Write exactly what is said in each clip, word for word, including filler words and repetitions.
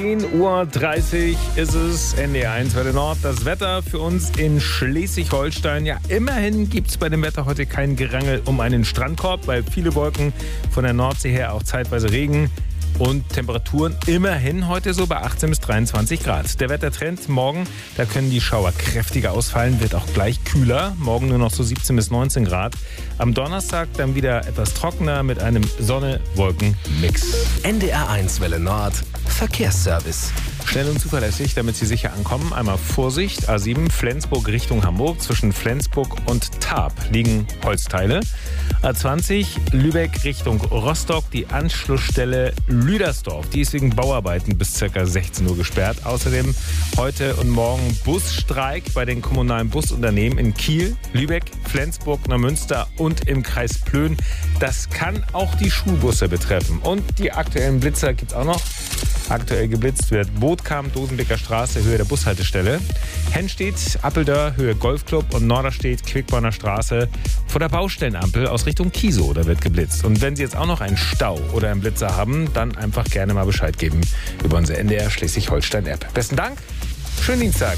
zehn Uhr dreißig ist es, N D R eins Welle Nord. Das Wetter für uns in Schleswig-Holstein. Ja, immerhin gibt es bei dem Wetter heute kein Gerangel um einen Strandkorb, weil viele Wolken von der Nordsee her, auch zeitweise Regen. Und Temperaturen immerhin heute so bei achtzehn bis dreiundzwanzig Grad. Der Wettertrend morgen, da können die Schauer kräftiger ausfallen, wird auch gleich kühler. Morgen nur noch so siebzehn bis neunzehn Grad. Am Donnerstag dann wieder etwas trockener mit einem Sonne-Wolken-Mix. N D R eins Welle Nord, Verkehrsservice. Schnell und zuverlässig, damit Sie sicher ankommen. Einmal Vorsicht, A sieben Flensburg Richtung Hamburg. Zwischen Flensburg und Tarp liegen Holzteile. A zwanzig Lübeck Richtung Rostock. Die Anschlussstelle Lüdersdorf. Die ist wegen Bauarbeiten bis ca. sechzehn Uhr gesperrt. Außerdem heute und morgen Busstreik bei den kommunalen Busunternehmen in Kiel, Lübeck, Flensburg, Neumünster und im Kreis Plön. Das kann auch die Schulbusse betreffen. Und die aktuellen Blitzer gibt es auch noch. Aktuell geblitzt wird Bootkamp, Dosenbeker Straße, Höhe der Bushaltestelle. Hennstedt, Appeldörr, Höhe Golfclub und Norderstedt, Quickborner Straße vor der Baustellenampel aus Richtung Kiesow. Da wird geblitzt. Und wenn Sie jetzt auch noch einen Stau oder einen Blitzer haben, dann einfach gerne mal Bescheid geben über unsere N D R Schleswig-Holstein-App. Besten Dank, schönen Dienstag.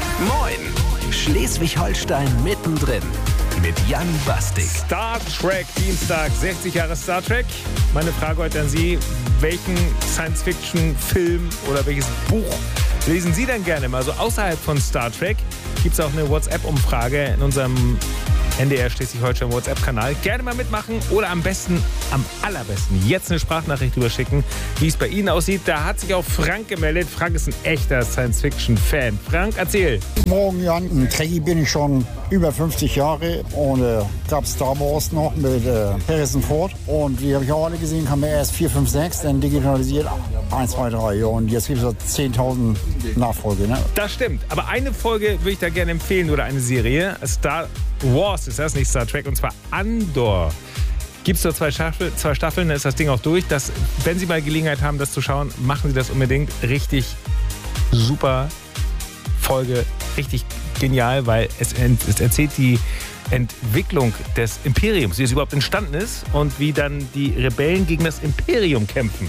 Moin, Schleswig-Holstein mittendrin. Mit Jan Bastik. Star Trek Dienstag, sechzig Jahre Star Trek. Meine Frage heute an Sie, welchen Science-Fiction-Film oder welches Buch lesen Sie denn gerne mal? So außerhalb von Star Trek gibt es auch eine WhatsApp-Umfrage in unserem N D R Schleswig-Holstein WhatsApp-Kanal. Gerne mal mitmachen oder am besten, am allerbesten jetzt eine Sprachnachricht überschicken, wie es bei Ihnen aussieht. Da hat sich auch Frank gemeldet. Frank ist ein echter Science-Fiction-Fan. Frank, erzähl. Morgen, Jan. Ein Trekkie bin ich schon über fünfzig Jahre und äh, gab Star Wars noch mit äh, Harrison Ford. Und die habe ich auch alle gesehen, kam mir erst vier, fünf, sechs, dann digitalisiert eins, zwei, drei. Ja, und jetzt gibt es zehntausend Nachfolge. Ne? Das stimmt. Aber eine Folge würde ich da gerne empfehlen oder eine Serie. Star Wars ist das, nicht Star Trek, und zwar Andor. Gibt es nur zwei, Staffel, zwei Staffeln, dann ist das Ding auch durch. Das, wenn Sie mal Gelegenheit haben, das zu schauen, machen Sie das unbedingt. Richtig super Folge, richtig genial, weil es, es erzählt die Entwicklung des Imperiums, wie es überhaupt entstanden ist und wie dann die Rebellen gegen das Imperium kämpfen.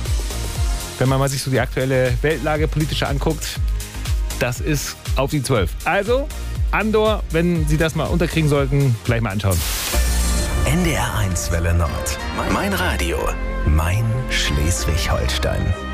Wenn man mal sich so die aktuelle Weltlage politische anguckt, das ist auf die zwölf. Also Andor, wenn Sie das mal unterkriegen sollten, gleich mal anschauen. N D R eins Welle Nord. Mein Radio. Mein Schleswig-Holstein.